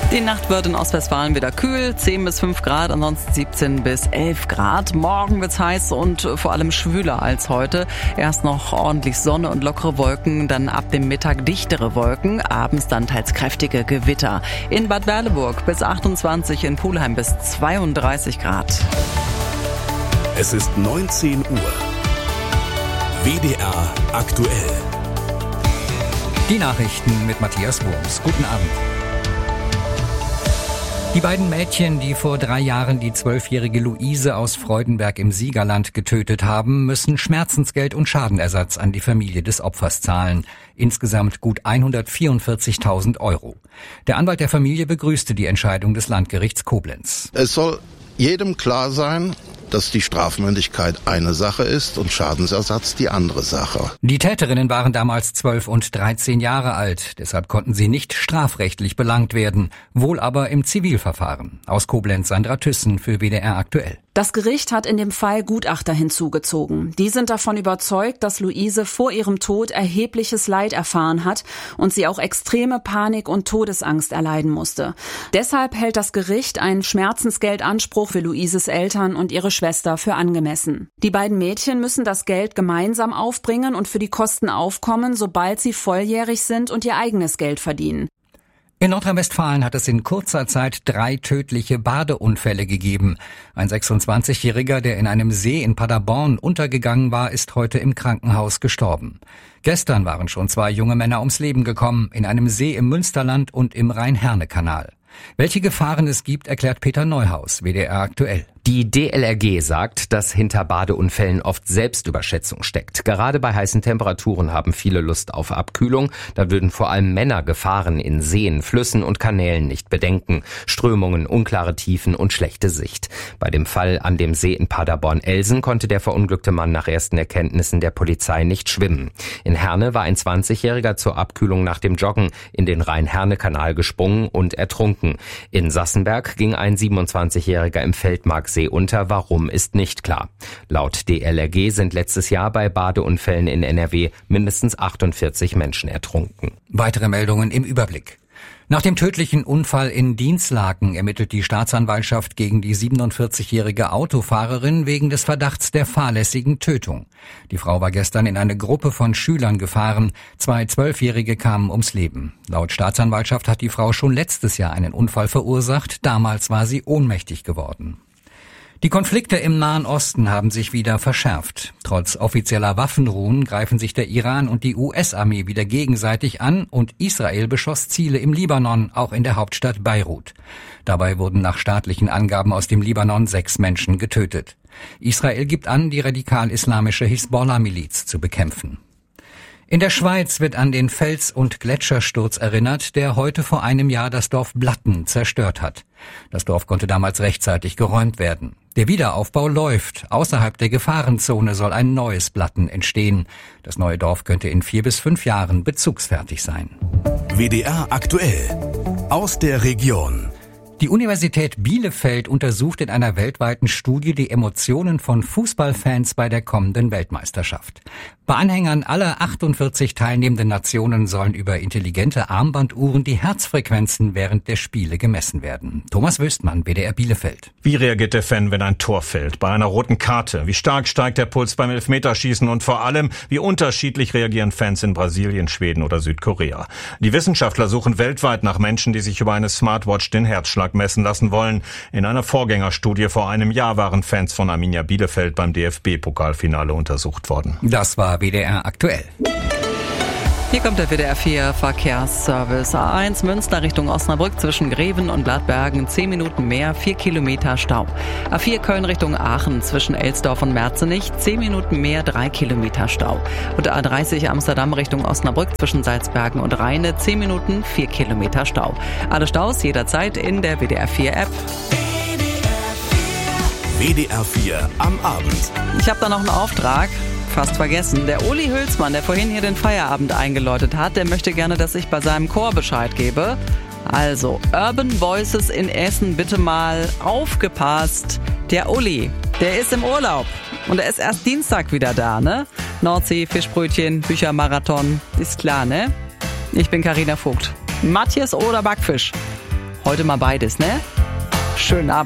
Die Nacht wird in Ostwestfalen wieder kühl, 10 bis 5 Grad, ansonsten 17 bis 11 Grad. Morgen wird's heiß und vor allem schwüler als heute. Erst noch ordentlich Sonne und lockere Wolken, dann ab dem Mittag dichtere Wolken, abends dann teils kräftige Gewitter. In Bad Berleburg bis 28, in Pulheim bis 32 Grad. Es ist 19 Uhr. WDR aktuell. Die Nachrichten mit Matthias Wurms. Guten Abend. Die beiden Mädchen, die vor 3 Jahren die 12-jährige Luise aus Freudenberg im Siegerland getötet haben, müssen Schmerzensgeld und Schadenersatz an die Familie des Opfers zahlen. Insgesamt gut 144.000 Euro. Der Anwalt der Familie begrüßte die Entscheidung des Landgerichts Koblenz. Es soll jedem klar sein, dass die Strafmündigkeit eine Sache ist und Schadensersatz die andere Sache. Die Täterinnen waren damals 12 und 13 Jahre alt. Deshalb konnten sie nicht strafrechtlich belangt werden, wohl aber im Zivilverfahren. Aus Koblenz Sandra Thyssen für WDR aktuell. Das Gericht hat in dem Fall Gutachter hinzugezogen. Die sind davon überzeugt, dass Luise vor ihrem Tod erhebliches Leid erfahren hat und sie auch extreme Panik und Todesangst erleiden musste. Deshalb hält das Gericht einen Schmerzensgeldanspruch für Luises Eltern und ihre Schwester für angemessen. Die beiden Mädchen müssen das Geld gemeinsam aufbringen und für die Kosten aufkommen, sobald sie volljährig sind und ihr eigenes Geld verdienen. In Nordrhein-Westfalen hat es in kurzer Zeit 3 tödliche Badeunfälle gegeben. Ein 26-Jähriger, der in einem See in Paderborn untergegangen war, ist heute im Krankenhaus gestorben. Gestern waren schon 2 junge Männer ums Leben gekommen, in einem See im Münsterland und im Rhein-Herne-Kanal. Welche Gefahren es gibt, erklärt Peter Neuhaus, WDR aktuell. Die DLRG sagt, dass hinter Badeunfällen oft Selbstüberschätzung steckt. Gerade bei heißen Temperaturen haben viele Lust auf Abkühlung. Da würden vor allem Männer Gefahren in Seen, Flüssen und Kanälen nicht bedenken. Strömungen, unklare Tiefen und schlechte Sicht. Bei dem Fall an dem See in Paderborn-Elsen konnte der verunglückte Mann nach ersten Erkenntnissen der Polizei nicht schwimmen. In Herne war ein 20-Jähriger zur Abkühlung nach dem Joggen in den Rhein-Herne-Kanal gesprungen und ertrunken. In Sassenberg ging ein 27-Jähriger im Feldmarksee unter. Warum, ist nicht klar. Laut DLRG sind letztes Jahr bei Badeunfällen in NRW mindestens 48 Menschen ertrunken. Weitere Meldungen im Überblick. Nach dem tödlichen Unfall in Dinslaken ermittelt die Staatsanwaltschaft gegen die 47-jährige Autofahrerin wegen des Verdachts der fahrlässigen Tötung. Die Frau war gestern in eine Gruppe von Schülern gefahren. 2 12-Jährige kamen ums Leben. Laut Staatsanwaltschaft hat die Frau schon letztes Jahr einen Unfall verursacht. Damals war sie ohnmächtig geworden. Die Konflikte im Nahen Osten haben sich wieder verschärft. Trotz offizieller Waffenruhen greifen sich der Iran und die US-Armee wieder gegenseitig an und Israel beschoss Ziele im Libanon, auch in der Hauptstadt Beirut. Dabei wurden nach staatlichen Angaben aus dem Libanon 6 Menschen getötet. Israel gibt an, die radikal-islamische Hisbollah-Miliz zu bekämpfen. In der Schweiz wird an den Fels- und Gletschersturz erinnert, der heute vor einem Jahr das Dorf Blatten zerstört hat. Das Dorf konnte damals rechtzeitig geräumt werden. Der Wiederaufbau läuft. Außerhalb der Gefahrenzone soll ein neues Blatten entstehen. Das neue Dorf könnte in 4 bis 5 Jahren bezugsfertig sein. WDR aktuell. Aus der Region. Die Universität Bielefeld untersucht in einer weltweiten Studie die Emotionen von Fußballfans bei der kommenden Weltmeisterschaft. Bei Anhängern aller 48 teilnehmenden Nationen sollen über intelligente Armbanduhren die Herzfrequenzen während der Spiele gemessen werden. Thomas Wöstmann, WDR Bielefeld. Wie reagiert der Fan, wenn ein Tor fällt? Bei einer roten Karte? Wie stark steigt der Puls beim Elfmeterschießen? Und vor allem, wie unterschiedlich reagieren Fans in Brasilien, Schweden oder Südkorea? Die Wissenschaftler suchen weltweit nach Menschen, die sich über eine Smartwatch den Herzschlag messen lassen wollen. In einer Vorgängerstudie vor einem Jahr waren Fans von Arminia Bielefeld beim DFB-Pokalfinale untersucht worden. Das war WDR aktuell. Hier kommt der WDR 4 Verkehrsservice. A1 Münster Richtung Osnabrück zwischen Greven und Blattbergen 10 Minuten mehr, 4 Kilometer Stau. A4 Köln Richtung Aachen zwischen Elsdorf und Merzenich 10 Minuten mehr, 3 Kilometer Stau. Und A30 Amsterdam Richtung Osnabrück zwischen Salzbergen und Rheine 10 Minuten, 4 Kilometer Stau. Alle Staus jederzeit in der WDR 4 App. WDR 4 am Abend. Ich habe da noch einen Auftrag. Fast vergessen. Der Uli Hülsmann, der vorhin hier den Feierabend eingeläutet hat, der möchte gerne, dass ich bei seinem Chor Bescheid gebe. Also, Urban Voices in Essen, bitte mal aufgepasst. Der Uli, der ist im Urlaub und er ist erst Dienstag wieder da, ne? Nordsee, Fischbrötchen, Büchermarathon, ist klar, ne? Ich bin Carina Vogt. Matthias oder Backfisch? Heute mal beides, ne? Schönen Abend.